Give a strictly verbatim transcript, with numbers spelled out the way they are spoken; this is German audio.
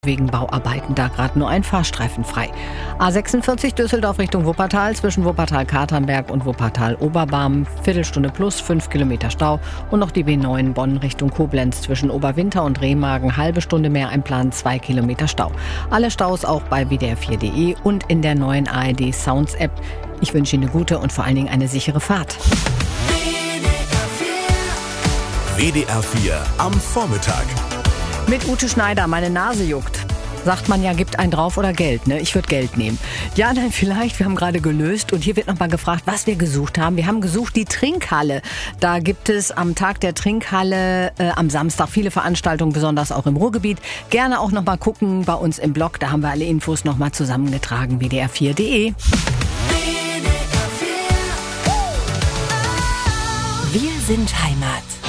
Wegen Bauarbeiten da gerade nur ein Fahrstreifen frei. A sechsundvierzig Düsseldorf Richtung Wuppertal, zwischen Wuppertal-Katernberg und Wuppertal-Oberbarm, Viertelstunde plus, fünf Kilometer Stau. Und noch die B neun Bonn Richtung Koblenz, zwischen Oberwinter und Remagen, halbe Stunde mehr einplanen, zwei Kilometer Stau. Alle Staus auch bei W D R vier punkt de und in der neuen A R D Sounds App. Ich wünsche Ihnen eine gute und vor allen Dingen eine sichere Fahrt. W D R vier am Vormittag. Mit Ute Schneider, meine Nase juckt. Sagt man ja, gibt einen drauf oder Geld, ne? Ich würde Geld nehmen. Ja, nein, vielleicht. Wir haben gerade gelöst und hier wird nochmal gefragt, was wir gesucht haben. Wir haben gesucht die Trinkhalle. Da gibt es am Tag der Trinkhalle äh, am Samstag viele Veranstaltungen, besonders auch im Ruhrgebiet. Gerne auch nochmal gucken bei uns im Blog. Da haben wir alle Infos nochmal zusammengetragen. W D R vier punkt de. Wir sind Heimat.